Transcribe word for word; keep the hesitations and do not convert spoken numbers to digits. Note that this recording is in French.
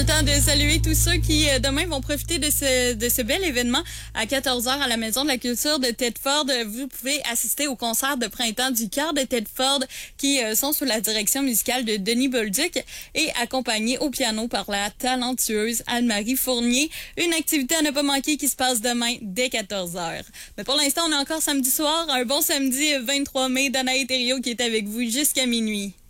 le temps de saluer tous ceux qui, euh, demain, vont profiter de ce, de ce bel événement à quatorze heures à la Maison de la Culture de Thetford. Vous pouvez assister au concert de printemps du Chœur de Thetford qui euh, sont sous la direction musicale de Denis Bolduc et accompagnés au piano par la talentueuse Anne-Marie Fournier. Une activité à ne pas manquer qui se passe demain dès quatorze heures. Mais pour l'instant, on est encore samedi soir. Un bon samedi vingt-trois mai. Danae Thériault qui est avec vous jusqu'à minuit.